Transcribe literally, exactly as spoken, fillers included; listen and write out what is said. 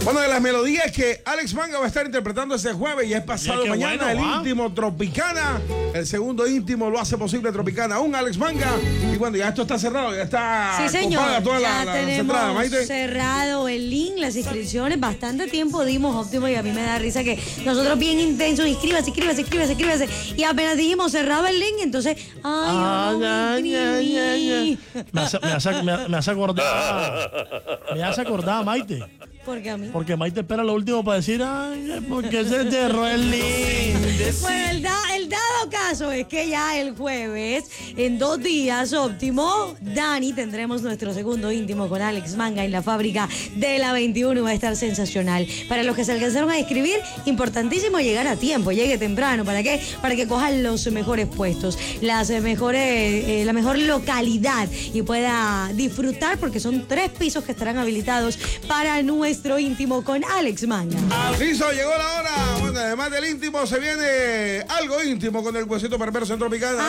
Bueno, de las melodías que Alex Manga va a estar interpretando ese jueves y es pasado Ya, mañana, bueno, el ¿ah? íntimo Tropicana. El segundo íntimo lo hace posible Tropicana, un Alex Manga. Y bueno, ya esto está cerrado, ya está Sí, señor. copada toda Ya la, la, tenemos entrada, Maite. cerrado el link, las inscripciones. Bastante tiempo dimos, Óptimo, y a mí me da risa que nosotros bien intensos, inscríbase, inscríbase, inscríbase, inscríbase. Y apenas dijimos cerrado el link, entonces, ay, Ah, yo no ya, me ya, ya, inscribí. ya. Me hace, me, hace, me, me hace acordar. Me hace acordar, Maite. Porque a mí. Porque Maite espera lo último para decir, ay, porque se cerró el link. Bueno, el, da- el dado caso es que ya el jueves, en dos días, Óptimo, Dani, tendremos nuestro segundo íntimo con Alex Manga en la fábrica de la veintiuno y va a estar sensacional. Para los que se alcanzaron a inscribir, importantísimo llegar a tiempo, llegue temprano. ¿Para qué? Para que cojan los mejores puestos, las mejores, eh, la mejor localidad y pueda disfrutar porque son tres pisos que estarán habilitados para nuestro íntimo con Alex Manga. Listo, llegó la hora. Bueno, además del íntimo, se viene algo íntimo con el huesito perverso en Tropicana.